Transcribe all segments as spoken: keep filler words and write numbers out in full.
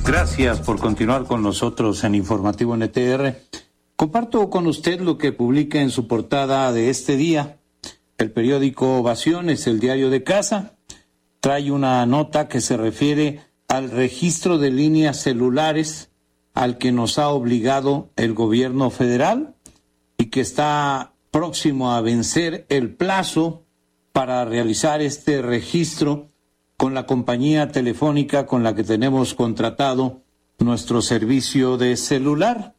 Gracias por continuar con nosotros en Informativo N T R. Comparto con usted lo que publica en su portada de este día. El periódico Ovaciones, el diario de casa, trae una nota que se refiere al registro de líneas celulares al que nos ha obligado el gobierno federal y que está próximo a vencer el plazo para realizar este registro con la compañía telefónica con la que tenemos contratado nuestro servicio de celular.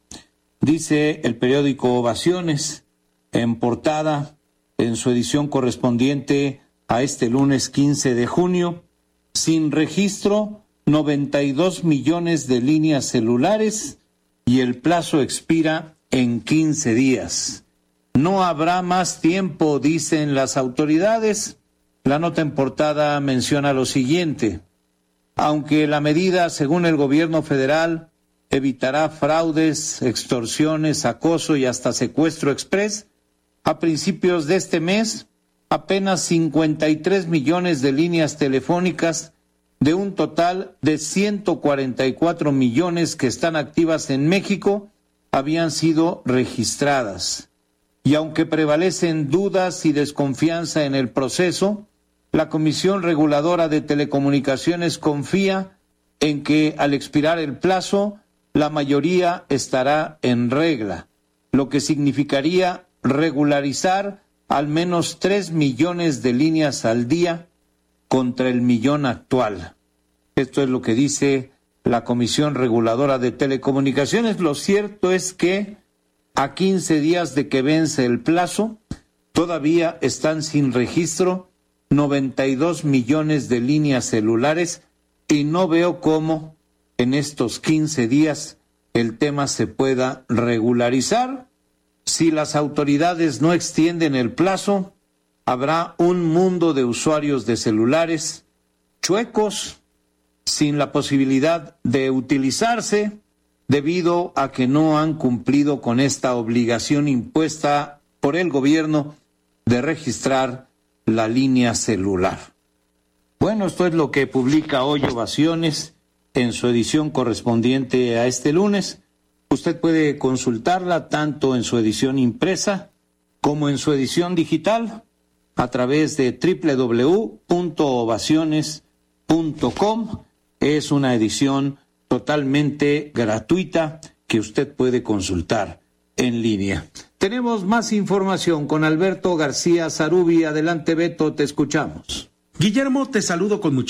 Dice el periódico Ovaciones en portada, en su edición correspondiente a este lunes quince de junio, sin registro, noventa y dos millones de líneas celulares y el plazo expira en quince días. No habrá más tiempo, dicen las autoridades. La nota en portada menciona lo siguiente: aunque la medida, según el gobierno federal, evitará fraudes, extorsiones, acoso y hasta secuestro express, a principios de este mes, apenas cincuenta y tres millones de líneas telefónicas de un total de ciento cuarenta y cuatro millones que están activas en México habían sido registradas. Y aunque prevalecen dudas y desconfianza en el proceso, la Comisión Reguladora de Telecomunicaciones confía en que al expirar el plazo, la mayoría estará en regla, lo que significaría regularizar al menos tres millones de líneas al día contra el millón actual. Esto es lo que dice la Comisión Reguladora de Telecomunicaciones. Lo cierto es que a quince días de que vence el plazo, todavía están sin registro noventa y dos millones de líneas celulares y no veo cómo en estos quince días el tema se pueda regularizar. Si las autoridades no extienden el plazo, habrá un mundo de usuarios de celulares chuecos, sin la posibilidad de utilizarse, debido a que no han cumplido con esta obligación impuesta por el gobierno de registrar la línea celular. Bueno, esto es lo que publica hoy Ovaciones en su edición correspondiente a este lunes. Usted puede consultarla tanto en su edición impresa como en su edición digital a través de doble u doble u doble u punto ovaciones punto com. Es una edición totalmente gratuita que usted puede consultar en línea. Tenemos más información con Alberto García Zarubi. Adelante, Beto, te escuchamos. Guillermo, te saludo con muchísimo